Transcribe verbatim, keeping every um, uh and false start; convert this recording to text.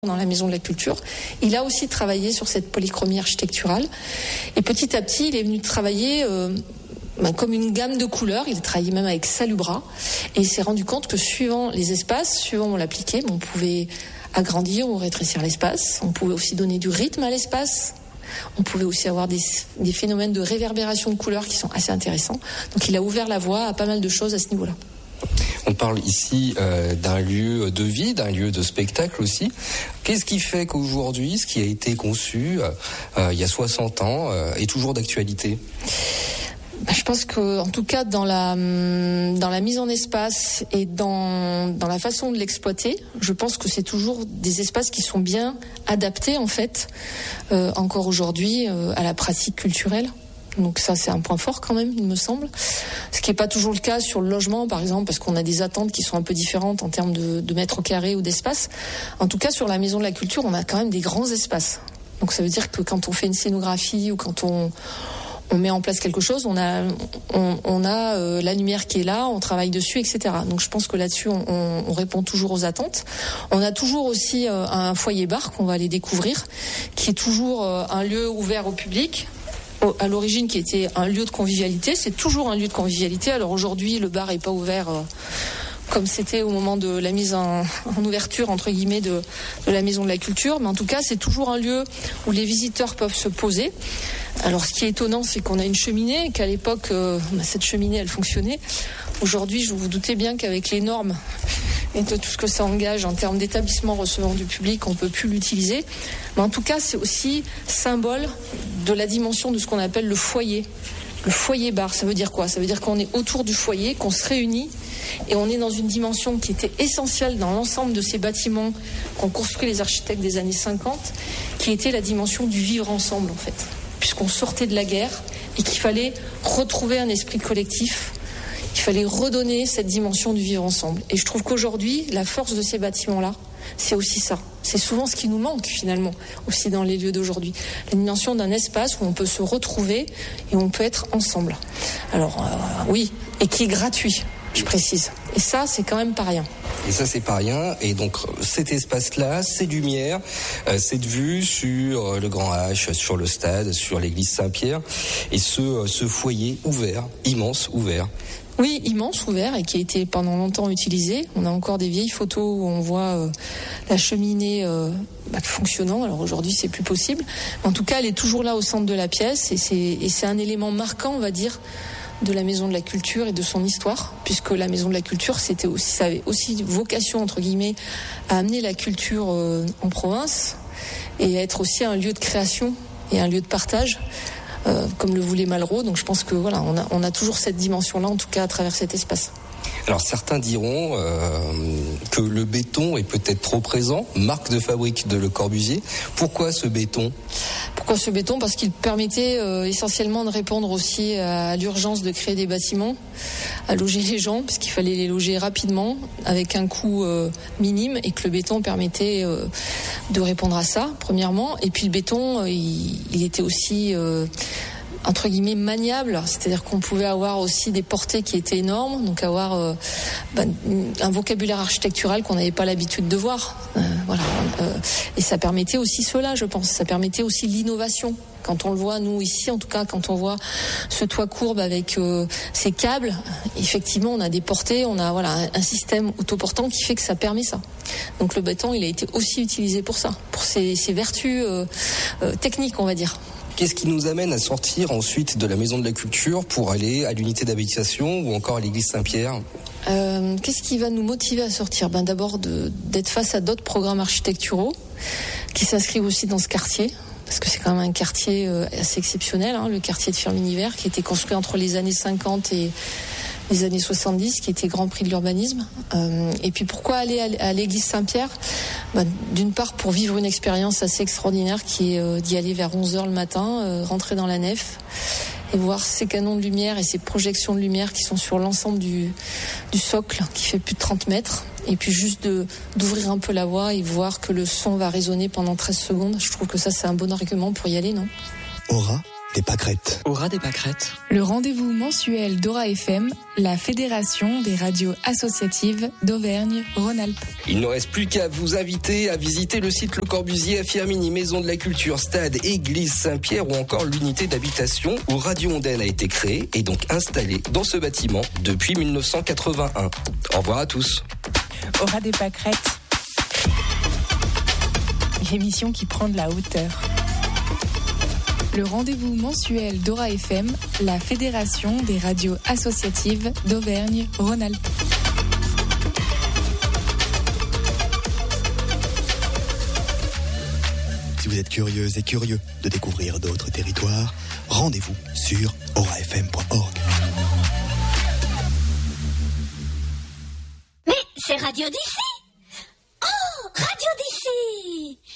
dans la Maison de la Culture. Il a aussi travaillé sur cette polychromie architecturale. Et petit à petit, il est venu travailler euh, ben, comme une gamme de couleurs. Il a travaillé même avec Salubra. Et il s'est rendu compte que suivant les espaces, suivant où on l'appliquait, on pouvait agrandir ou rétrécir l'espace. On pouvait aussi donner du rythme à l'espace. On pouvait aussi avoir des, des phénomènes de réverbération de couleurs qui sont assez intéressants. Donc il a ouvert la voie à pas mal de choses à ce niveau-là. On parle ici euh, d'un lieu de vie, d'un lieu de spectacle aussi. Qu'est-ce qui fait qu'aujourd'hui, ce qui a été conçu euh, il y a soixante ans euh, est toujours d'actualité ? Je pense que, en tout cas, dans la dans la mise en espace et dans dans la façon de l'exploiter, je pense que c'est toujours des espaces qui sont bien adaptés en fait, euh, encore aujourd'hui, euh, à la pratique culturelle. Donc ça, c'est un point fort quand même, il me semble. Ce qui n'est pas toujours le cas sur le logement, par exemple, parce qu'on a des attentes qui sont un peu différentes en termes de, de mètres carrés ou d'espace. En tout cas, sur la Maison de la Culture, on a quand même des grands espaces. Donc ça veut dire que quand on fait une scénographie ou quand on, on met en place quelque chose, on a, on, on a euh, la lumière qui est là, on travaille dessus, et cetera. Donc je pense que là-dessus, on, on, on répond toujours aux attentes. On a toujours aussi euh, un foyer bar qu'on va aller découvrir, qui est toujours euh, un lieu ouvert au public. À l'origine, qui était un lieu de convivialité, c'est toujours un lieu de convivialité. Alors aujourd'hui, le bar est pas ouvert euh, comme c'était au moment de la mise en, en ouverture entre guillemets de, de la Maison de la Culture, mais en tout cas, c'est toujours un lieu où les visiteurs peuvent se poser. Alors, ce qui est étonnant, c'est qu'on a une cheminée, et qu'à l'époque, euh, cette cheminée, elle fonctionnait. Aujourd'hui, je vous doutez bien qu'avec les normes et de tout ce que ça engage en termes d'établissement recevant du public, on ne peut plus l'utiliser. Mais en tout cas, c'est aussi symbole de la dimension de ce qu'on appelle le foyer. Le foyer bar, ça veut dire quoi ? Ça veut dire qu'on est autour du foyer, qu'on se réunit, et on est dans une dimension qui était essentielle dans l'ensemble de ces bâtiments qu'ont construit les architectes des années cinquante, qui était la dimension du vivre ensemble, en fait. Puisqu'on sortait de la guerre et qu'il fallait retrouver un esprit collectif, il fallait redonner cette dimension du vivre ensemble. Et je trouve qu'aujourd'hui, la force de ces bâtiments-là, c'est aussi ça. C'est souvent ce qui nous manque finalement, aussi dans les lieux d'aujourd'hui. La dimension d'un espace où on peut se retrouver et où on peut être ensemble. Alors euh, oui, et qui est gratuit, je précise. Et ça, c'est quand même pas rien. Et ça, c'est pas rien. Et donc, cet espace-là, ces lumières, euh, cette vue sur le Grand H, sur le stade, sur l'église Saint-Pierre, et ce, ce foyer ouvert, immense, ouvert. Oui, immense, ouvert, et qui a été pendant longtemps utilisé. On a encore des vieilles photos où on voit euh, la cheminée euh, bah, fonctionnant. Alors aujourd'hui, c'est plus possible. Mais en tout cas, elle est toujours là au centre de la pièce, et c'est, et c'est un élément marquant, on va dire, de la Maison de la Culture et de son histoire, puisque la Maison de la Culture, c'était aussi, ça avait aussi vocation, entre guillemets, à amener la culture euh, en province, et à être aussi un lieu de création et un lieu de partage. Euh, comme le voulait Malraux, donc je pense que voilà, on a, on a toujours cette dimension-là, en tout cas à travers cet espace. Alors certains diront euh, que le béton est peut-être trop présent, marque de fabrique de Le Corbusier. Pourquoi ce béton ? Pourquoi ce béton ? Parce qu'il permettait euh, essentiellement de répondre aussi à l'urgence de créer des bâtiments, à loger les gens, puisqu'il fallait les loger rapidement, avec un coût euh, minime, et que le béton permettait euh, de répondre à ça, premièrement. Et puis le béton, euh, il, il était aussi... Euh, entre guillemets maniable, c'est-à-dire qu'on pouvait avoir aussi des portées qui étaient énormes, donc avoir euh, ben, un vocabulaire architectural qu'on n'avait pas l'habitude de voir. Euh, voilà. Euh, et ça permettait aussi cela, je pense. Ça permettait aussi l'innovation. Quand on le voit, nous ici, en tout cas, quand on voit ce toit courbe avec euh, ces câbles, effectivement, on a des portées, on a voilà un système autoportant qui fait que ça permet ça. Donc le béton, il a été aussi utilisé pour ça, pour ses, ses vertus euh, euh, techniques, on va dire. Qu'est-ce qui nous amène à sortir ensuite de la Maison de la Culture pour aller à l'unité d'habitation ou encore à l'église Saint-Pierre ? euh, Qu'est-ce qui va nous motiver à sortir ? Ben d'abord de, d'être face à d'autres programmes architecturaux qui s'inscrivent aussi dans ce quartier, parce que c'est quand même un quartier euh, assez exceptionnel, hein, le quartier de Firminy-Vert, qui a été construit entre les années cinquante et les années soixante-dix, qui était Grand Prix de l'urbanisme. Euh, et puis pourquoi aller à, à l'église Saint-Pierre ? Ben, d'une part pour vivre une expérience assez extraordinaire qui est euh, d'y aller vers onze heures le matin, euh, rentrer dans la nef et voir ces canons de lumière et ces projections de lumière qui sont sur l'ensemble du, du socle, qui fait plus de trente mètres. Et puis juste de, d'ouvrir un peu la voie et voir que le son va résonner pendant treize secondes. Je trouve que ça, c'est un bon argument pour y aller, non ? Aura des pâquerettes. Aura des pâquerettes. Le rendez-vous mensuel d'Aura F M, la fédération des radios associatives d'Auvergne-Rhône-Alpes. Il ne reste plus qu'à vous inviter à visiter le site Le Corbusier à Firminy, Maison de la Culture, Stade, Église Saint-Pierre ou encore l'unité d'habitation où Radio Ondaine a été créée et donc installée dans ce bâtiment depuis mille neuf cent quatre-vingt-un. Au revoir à tous. Aura des pâquerettes. L'émission qui prend de la hauteur. Le rendez-vous mensuel d'Aura F M, la fédération des radios associatives d'Auvergne-Rhône-Alpes. Si vous êtes curieuse et curieux de découvrir d'autres territoires, rendez-vous sur aura f m point org. Mais c'est Radio d'ici! Oh, Radio d'ici!